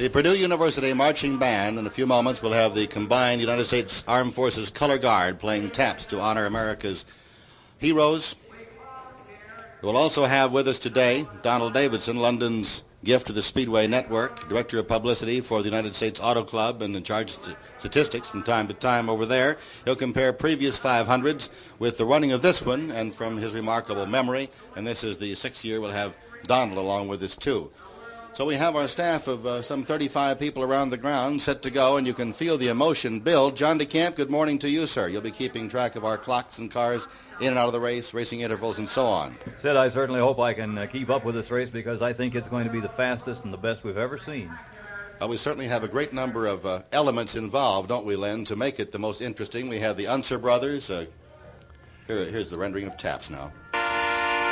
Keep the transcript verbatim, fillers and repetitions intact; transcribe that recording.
The Purdue University Marching Band, in a few moments, will have the combined United States Armed Forces Color Guard playing taps to honor America's heroes. We'll also have with us today Donald Davidson, London's gift to the Speedway Network, Director of Publicity for the United States Auto Club and in charge of statistics from time to time over there. He'll compare previous five hundreds with the running of this one, and from his remarkable memory, and this is the sixth year, we'll have Donald along with us too. So we have our staff of uh, some thirty-five people around the ground set to go, and you can feel the emotion build. John DeCamp, good morning to you, sir. You'll be keeping track of our clocks and cars in and out of the race, racing intervals, and so on. Sid, I certainly hope I can uh, keep up with this race because I think it's going to be the fastest and the best we've ever seen. Uh, we certainly have a great number of uh, elements involved, don't we, Len, to make it the most interesting. We have the Unser brothers. Uh, here, here's the rendering of taps now.